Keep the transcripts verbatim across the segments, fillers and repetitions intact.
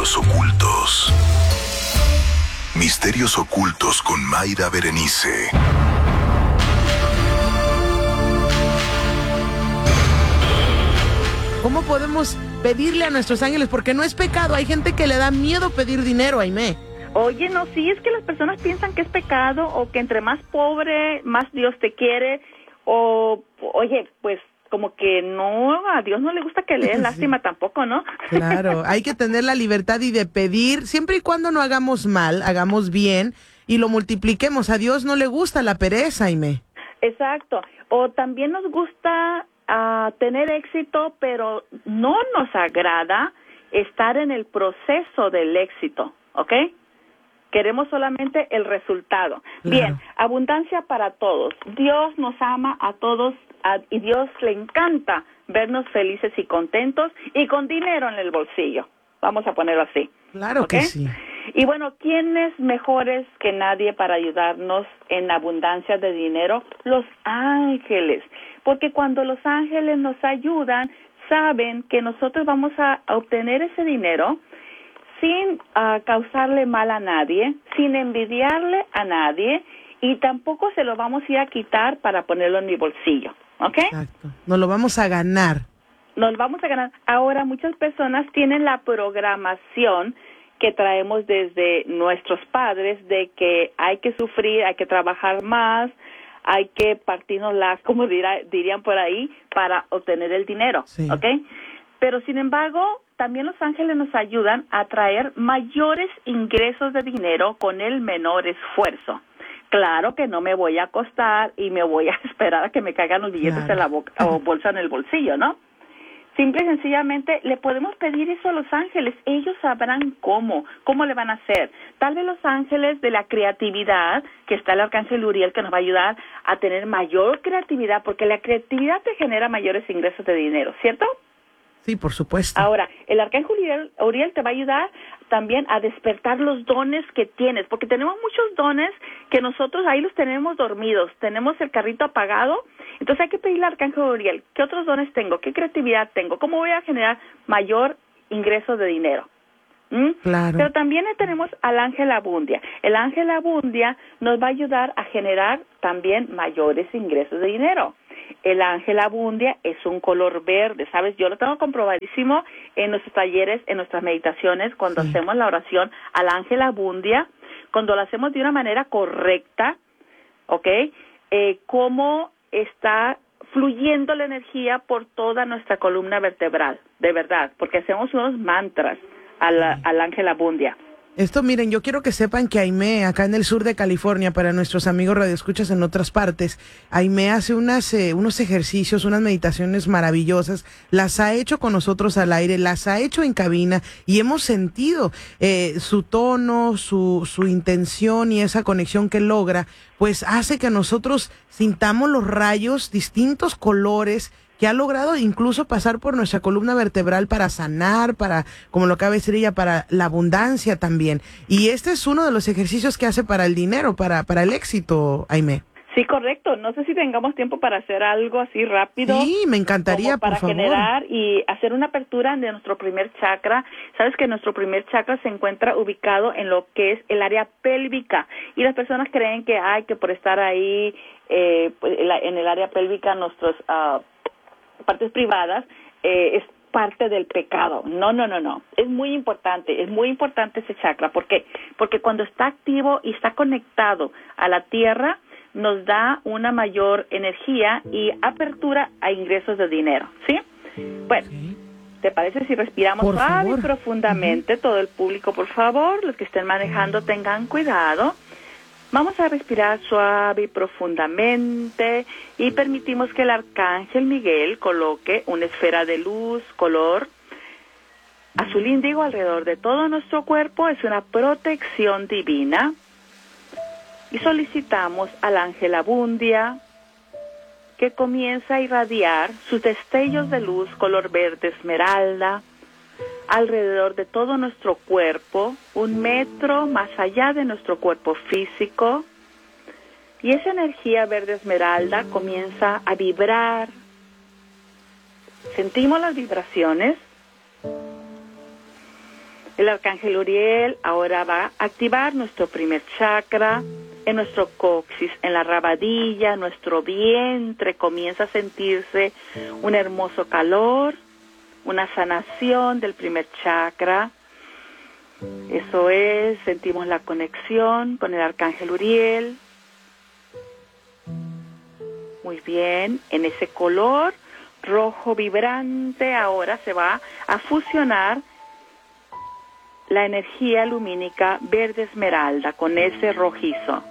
Misterios ocultos. Misterios ocultos con Mayra Berenice. ¿Cómo podemos pedirle a nuestros ángeles? Porque no es pecado. Hay gente que le da miedo pedir dinero, Aimé. Oye, no, sí, es que las personas piensan que es pecado o que entre más pobre, más Dios te quiere. O, oye, pues como que no, a Dios no le gusta que le den lástima sí. tampoco, ¿no? Claro, hay que tener la libertad y de pedir, siempre y cuando no hagamos mal, hagamos bien y lo multipliquemos. A Dios no le gusta la pereza, Aimé. Exacto. O también nos gusta uh, tener éxito, pero no nos agrada estar en el proceso del éxito, ¿ok? Queremos solamente el resultado. Claro. Bien, abundancia para todos. Dios nos ama a todos a, y Dios le encanta vernos felices y contentos y con dinero en el bolsillo. Vamos a ponerlo así. Claro ¿okay? que sí. Y bueno, ¿quién es mejores que nadie para ayudarnos en abundancia de dinero? Los ángeles. Porque cuando los ángeles nos ayudan, saben que nosotros vamos a obtener ese dinero sin uh, causarle mal a nadie, sin envidiarle a nadie, y tampoco se lo vamos a ir a quitar para ponerlo en mi bolsillo, ¿ok? Exacto. Nos lo vamos a ganar. Nos vamos a ganar. Ahora, muchas personas tienen la programación que traemos desde nuestros padres de que hay que sufrir, hay que trabajar más, hay que partirnos las, como dirá, dirían por ahí, para obtener el dinero, sí. ¿ok? Pero, sin embargo, también los ángeles nos ayudan a traer mayores ingresos de dinero con el menor esfuerzo. Claro que no me voy a acostar y me voy a esperar a que me caigan los billetes claro. en la boca o bolsa en el bolsillo, ¿no? Simple y sencillamente le podemos pedir eso a los ángeles. Ellos sabrán cómo, cómo le van a hacer. Tal vez los ángeles de la creatividad, que está el arcángel Uriel, que nos va a ayudar a tener mayor creatividad, porque la creatividad te genera mayores ingresos de dinero, ¿cierto? Sí, por supuesto. Ahora, el arcángel Uriel, Uriel te va a ayudar también a despertar los dones que tienes, porque tenemos muchos dones que nosotros ahí los tenemos dormidos, tenemos el carrito apagado, entonces hay que pedirle al arcángel Uriel, ¿qué otros dones tengo? ¿Qué creatividad tengo? ¿Cómo voy a generar mayor ingreso de dinero? ¿Mm? Claro. Pero también tenemos al ángel Abundia. El ángel Abundia nos va a ayudar a generar también mayores ingresos de dinero. El ángel Abundia es un color verde, ¿sabes? Yo lo tengo comprobadísimo en nuestros talleres, en nuestras meditaciones, cuando sí. hacemos la oración al ángel Abundia, cuando lo hacemos de una manera correcta, ¿ok? Eh, cómo está fluyendo la energía por toda nuestra columna vertebral, de verdad, porque hacemos unos mantras al, al ángel Abundia. Esto, miren, yo quiero que sepan que Aimé, acá en el sur de California, para nuestros amigos radioescuchas en otras partes, Aimé hace unas, eh, unos ejercicios, unas meditaciones maravillosas, las ha hecho con nosotros al aire, las ha hecho en cabina y hemos sentido eh, su tono, su, su intención y esa conexión que logra, pues hace que nosotros sintamos los rayos, distintos colores, que ha logrado incluso pasar por nuestra columna vertebral para sanar, para, como lo acaba de decir ella, para la abundancia también. Y este es uno de los ejercicios que hace para el dinero, para, para el éxito, Aimé. Sí, correcto. No sé si tengamos tiempo para hacer algo así rápido. Sí, me encantaría, para por favor. generar y hacer una apertura de nuestro primer chakra. Sabes que nuestro primer chakra se encuentra ubicado en lo que es el área pélvica. Y las personas creen que, ay, que por estar ahí eh, en el área pélvica, nuestros uh, partes privadas, eh, es parte del pecado. No, no, no, no. Es muy importante, es muy importante ese chakra. ¿Por qué? Porque cuando está activo y está conectado a la tierra, nos da una mayor energía y apertura a ingresos de dinero, ¿sí? Bueno, sí. ¿Te parece si respiramos por suave favor. y profundamente? Uh-huh. Todo el público, por favor, los que estén manejando, tengan cuidado. Vamos a respirar suave y profundamente y permitimos que el arcángel Miguel coloque una esfera de luz, color azul índigo alrededor de todo nuestro cuerpo. Es una protección divina. Y solicitamos al ángel Abundia que comienza a irradiar sus destellos de luz color verde esmeralda alrededor de todo nuestro cuerpo, un metro más allá de nuestro cuerpo físico, y esa energía verde esmeralda comienza a vibrar. Sentimos las vibraciones El arcángel Uriel ahora va a activar nuestro primer chakra, en nuestro coxis, en la rabadilla, nuestro vientre comienza a sentirse un hermoso calor, una sanación del primer chakra. Eso es, sentimos la conexión con el arcángel Uriel. Muy bien, en ese color rojo vibrante ahora se va a fusionar la energía lumínica verde esmeralda con ese rojizo.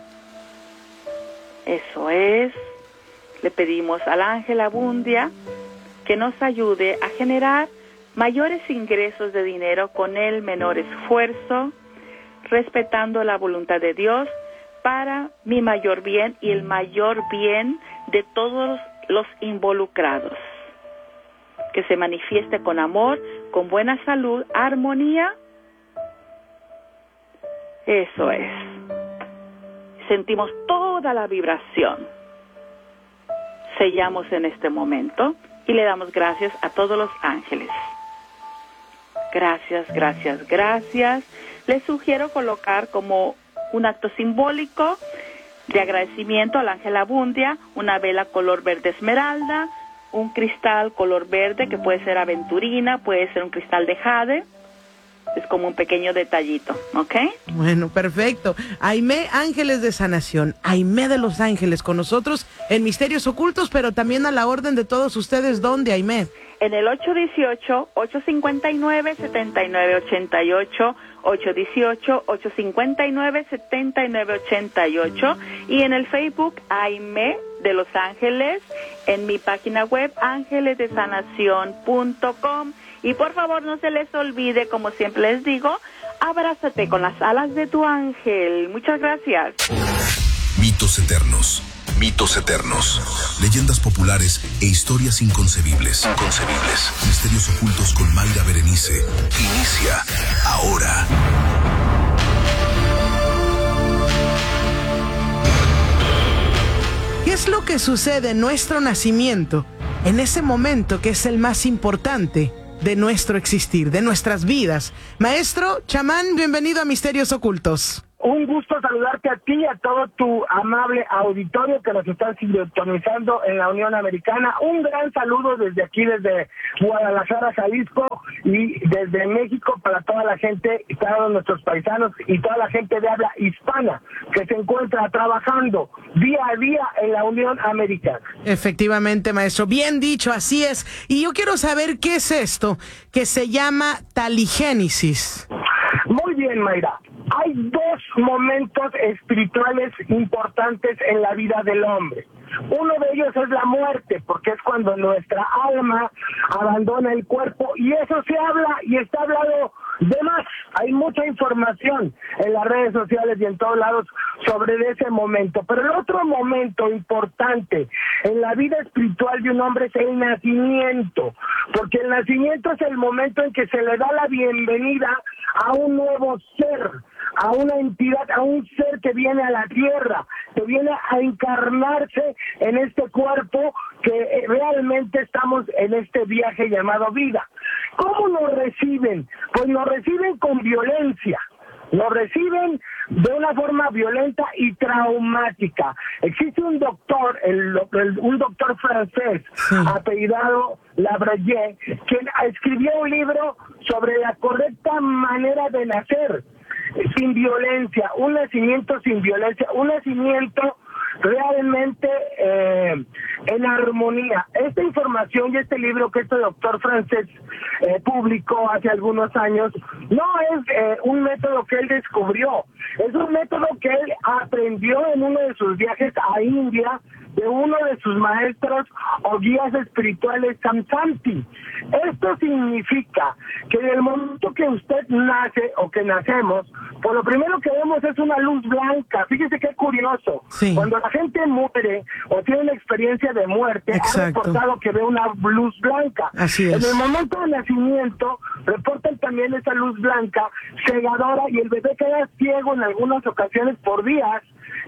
Eso es. Le pedimos al ángel Abundia que nos ayude a generar mayores ingresos de dinero con el menor esfuerzo, respetando la voluntad de Dios para mi mayor bien y el mayor bien de todos los involucrados. Que se manifieste con amor, con buena salud, armonía. Eso es. Sentimos toda la vibración. Sellamos en este momento y le damos gracias a todos los ángeles. Gracias, gracias, gracias. Les sugiero colocar como un acto simbólico de agradecimiento al ángel Abundia una vela color verde esmeralda, un cristal color verde que puede ser aventurina, puede ser un cristal de jade. Es como un pequeño detallito, ¿ok? Bueno, perfecto. Aimé, ángeles de sanación. Aimé de los ángeles con nosotros en Misterios Ocultos, pero también a la orden de todos ustedes. ¿Dónde, Aimé? En el ocho uno ocho, ocho cinco nueve, siete nueve ocho ocho, ocho uno ocho, ocho cinco nueve, siete nueve ocho ocho, y en el Facebook Aimé de Los Ángeles, en mi página web ángeles de sanación punto com. Y por favor no se les olvide, como siempre les digo, abrázate con las alas de tu ángel. Muchas gracias. Mitos eternos. Mitos eternos. Leyendas populares e historias inconcebibles. Inconcebibles. Misterios ocultos con Mayra Berenice. Inicia ahora. ¿Qué es lo que sucede en nuestro nacimiento, en ese momento que es el más importante de nuestro existir, de nuestras vidas? Maestro, chamán, bienvenido a Misterios Ocultos. Un gusto saludarte a ti y a todo tu amable auditorio que nos están sintonizando en la Unión Americana. Un gran saludo desde aquí, desde Guadalajara, Jalisco, y desde México para toda la gente, todos nuestros paisanos y toda la gente de habla hispana que se encuentra trabajando día a día en la Unión Americana. Efectivamente, maestro, bien dicho, así es. Y yo quiero saber qué es esto que se llama taligénesis. Muy bien, Mayra. Hay dos momentos espirituales importantes en la vida del hombre. Uno de ellos es la muerte, porque es cuando nuestra alma abandona el cuerpo, y eso se habla y está hablado de más. Hay mucha información en las redes sociales y en todos lados sobre ese momento. Pero el otro momento importante en la vida espiritual de un hombre es el nacimiento, porque el nacimiento es el momento en que se le da la bienvenida a un nuevo ser, a una entidad, a un ser que viene a la tierra, que viene a encarnarse en este cuerpo que realmente estamos en este viaje llamado vida. ¿Cómo nos reciben? Pues nos reciben con violencia. Nos reciben de una forma violenta y traumática. Existe un doctor, el, el, un doctor francés, sí, apellidado Labrayé, quien escribió un libro sobre la correcta manera de nacer, sin violencia, un nacimiento sin violencia, un nacimiento realmente eh, en armonía. Esta información y este libro que este doctor francés eh, publicó hace algunos años no es eh, un método que él descubrió, es un método que él aprendió en uno de sus viajes a India de uno de sus maestros o guías espirituales, Samsanti. Esto significa que en el momento que usted nace o que nacemos, pues lo primero que vemos es una luz blanca. Fíjese qué curioso. Sí. Cuando la gente muere o tiene una experiencia de muerte, exacto, ha reportado que ve una luz blanca. Así es. En el momento del nacimiento, reportan también esa luz blanca cegadora y el bebé queda ciego en algunas ocasiones por días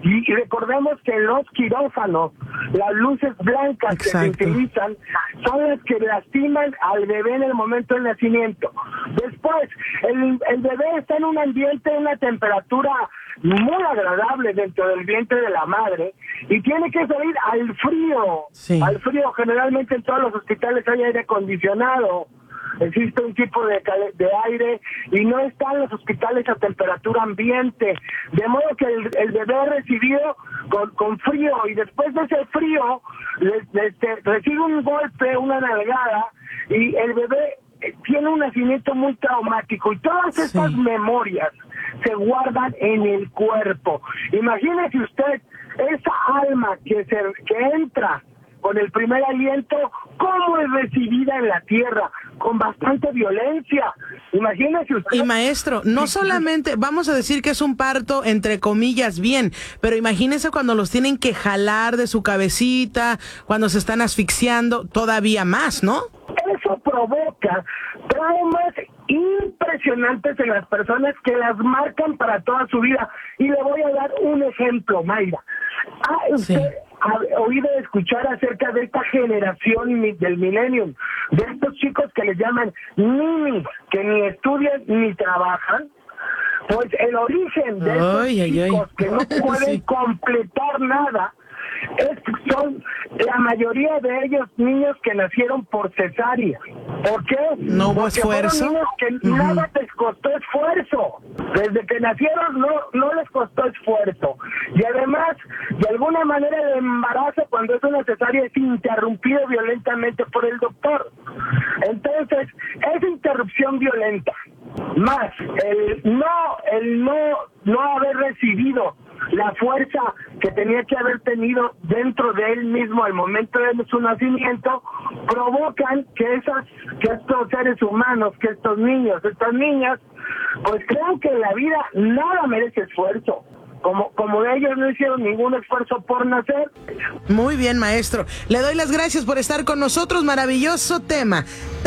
Y, y recordemos que en los quirófanos, las luces blancas Exacto. que se utilizan son las que lastiman al bebé en el momento del nacimiento. Después, el, el bebé está en un ambiente, en una temperatura muy agradable dentro del vientre de la madre y tiene que salir al frío. Sí. Al frío, generalmente en todos los hospitales hay aire acondicionado. Existe un tipo de, de aire y no están los hospitales a temperatura ambiente, de modo que el, el bebé es recibido con, con frío y después de ese frío le, le, te, recibe un golpe, una nalgada y el bebé tiene un nacimiento muy traumático y todas estas sí. memorias se guardan en el cuerpo. Imagínese usted esa alma que se que entra con el primer aliento, ¿cómo es recibida en la tierra? Con bastante violencia. Imagínese usted. Y maestro, no solamente, vamos a decir que es un parto, entre comillas, bien, pero imagínese cuando los tienen que jalar de su cabecita, cuando se están asfixiando, todavía más, ¿no? Eso provoca traumas impresionantes en las personas que las marcan para toda su vida. Y le voy a dar un ejemplo, Mayra. Ah, usted... Sí. Ha oído escuchar acerca de esta generación del millennium, de estos chicos que les llaman ninis, que ni estudian ni trabajan. Pues el origen de estos ay, chicos ay, ay. que no pueden sí. completar nada es, son la mayoría de ellos niños que nacieron por cesárea. ¿Por qué? No hubo Porque esfuerzo. Fueron niños que uh-huh. nada les costó esfuerzo. Desde que nacieron no, no les costó esfuerzo. Y además, de alguna manera el embarazo cuando es una cesárea es interrumpido violentamente por el doctor. Entonces, esa interrupción violenta, más el no, el no, no haber recibido la fuerza que tenía que haber tenido dentro de él mismo al momento de su nacimiento, provocan que esas, que estos seres humanos, que estos niños, estas niñas, pues crean que en la vida nada merece esfuerzo. Como, como ellos no hicieron ningún esfuerzo por nacer. Muy bien, maestro. Le doy las gracias por estar con nosotros. Maravilloso tema.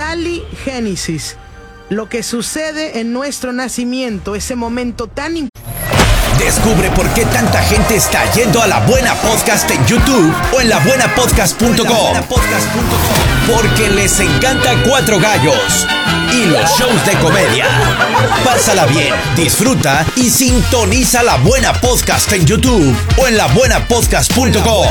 Taligénesis. Lo que sucede en nuestro nacimiento, ese momento tan importante. Descubre por qué tanta gente está yendo a La Buena Podcast en YouTube o en la buena podcast punto com. Porque les encanta Cuatro Gallos y los shows de comedia. Pásala bien, disfruta y sintoniza La Buena Podcast en YouTube o en la buena podcast punto com.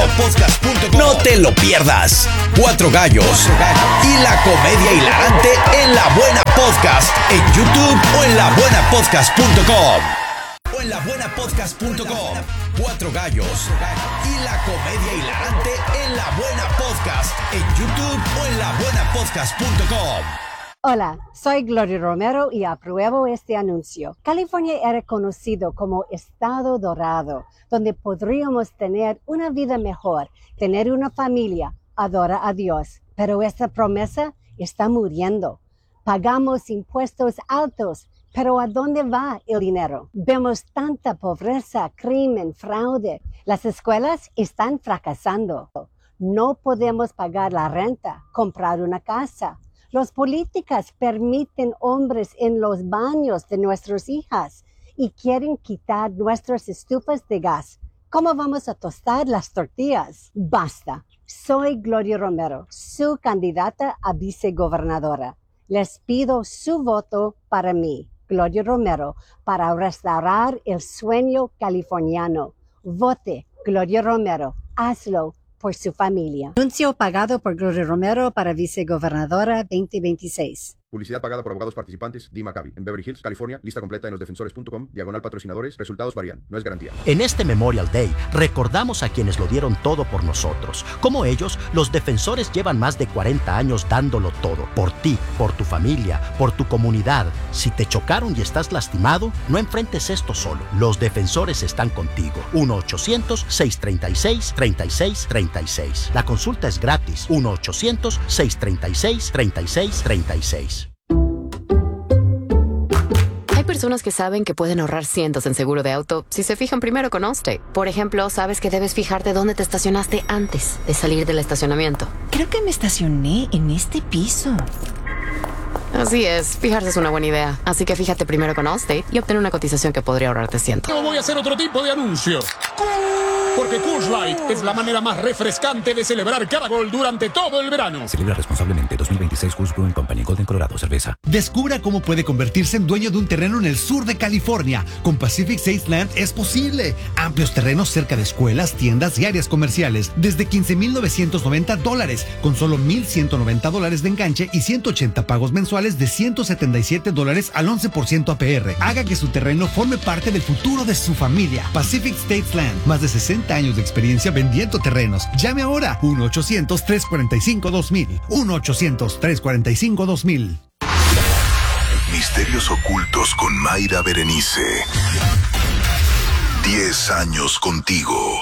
No te lo pierdas. Cuatro Gallos y la comedia hilarante en La Buena Podcast en YouTube o en la buena podcast punto com. O en la buena podcast punto com. Cuatro Gallos y la comedia hilarante en La Buena Podcast en YouTube o en la buena podcast punto com. Hola, soy Gloria Romero y apruebo este anuncio. California era conocido como Estado Dorado, donde podríamos tener una vida mejor, tener una familia, adorar a Dios. Pero esta promesa está muriendo. Pagamos impuestos altos, pero ¿a dónde va el dinero? Vemos tanta pobreza, crimen, fraude. Las escuelas están fracasando. No podemos pagar la renta, comprar una casa. Los políticos permiten hombres en los baños de nuestras hijas y quieren quitar nuestras estufas de gas. ¿Cómo vamos a tostar las tortillas? Basta. Soy Gloria Romero, su candidata a vicegobernadora. Les pido su voto para mí, Gloria Romero, para restaurar el sueño californiano. Vote Gloria Romero. Hazlo por su familia. Anuncio pagado por Gloria Romero para vicegobernadora veinte veintiséis. Publicidad pagada por abogados participantes, D. Maccabi, en Beverly Hills, California. Lista completa en los defensores punto com, diagonal patrocinadores. Resultados varían, no es garantía. En este Memorial Day, recordamos a quienes lo dieron todo por nosotros. Como ellos, los defensores llevan más de cuarenta años dándolo todo. Por ti, por tu familia, por tu comunidad. Si te chocaron y estás lastimado, no enfrentes esto solo. Los defensores están contigo. uno ochocientos, seiscientos treinta y seis, treinta y seis treinta y seis. La consulta es gratis. uno ochocientos, seiscientos treinta y seis, treinta y seis treinta y seis. Hay personas que saben que pueden ahorrar cientos en seguro de auto si se fijan primero con Allstate. Por ejemplo, sabes que debes fijarte dónde te estacionaste antes de salir del estacionamiento. Creo que me estacioné en este piso. Así es, fijarse es una buena idea. Así que fíjate primero con Allstate y obtén una cotización que podría ahorrarte ciento. Yo voy a hacer otro tipo de anuncio. Porque Coors Light es la manera más refrescante de celebrar cada gol durante todo el verano. Celebra responsablemente. dos mil veintiséis Coors Brewing Company, Golden, Colorado, cerveza. Descubra cómo puede convertirse en dueño de un terreno en el sur de California. Con Pacific States Land es posible. Amplios terrenos cerca de escuelas, tiendas y áreas comerciales. Desde quince mil novecientos noventa dólares, con solo mil ciento noventa dólares de enganche y ciento ochenta pagos mensuales de ciento setenta y siete dólares al once por ciento A P R. Haga que su terreno forme parte del futuro de su familia. Pacific States Land. Más de sesenta años de experiencia vendiendo terrenos. Llame ahora. uno ochocientos, tres cuarenta y cinco, dos mil. uno ochocientos, tres cuarenta y cinco, dos mil. Misterios ocultos con Mayra Berenice. Diez años contigo.